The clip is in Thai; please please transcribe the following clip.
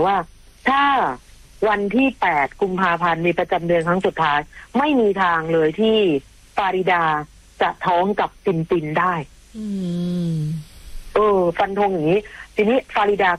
ว่าถ้าวันที่8 กุมภาพันธ์มีประจำเดือนครั้งสุดท้ายไม่มีทางเลยที่ฟาริดาจะท้องกับปินปินได้ฟันธงอย่างนี้ทีนี้ฟาริดา